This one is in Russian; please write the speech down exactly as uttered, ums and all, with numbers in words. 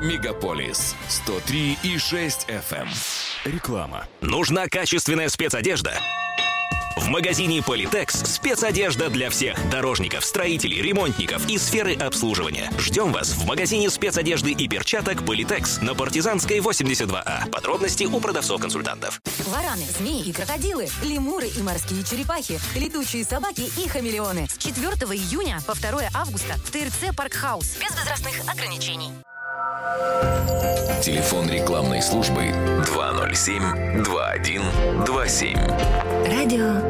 Мегаполис сто три и шесть эф эм. Реклама. Нужна качественная спецодежда? В магазине Политекс спецодежда для всех дорожников, строителей, ремонтников и сферы обслуживания. Ждем вас в магазине спецодежды и перчаток Политекс на Партизанской восемьдесят два А. Подробности у продавцов-консультантов. Вараны, змеи и крокодилы, лемуры и морские черепахи, летучие собаки и хамелеоны. С четвёртого июня по второе августа в ТРЦ Паркхаус. Без возрастных ограничений. Телефон рекламной службы два ноль семь два один два семь. Радио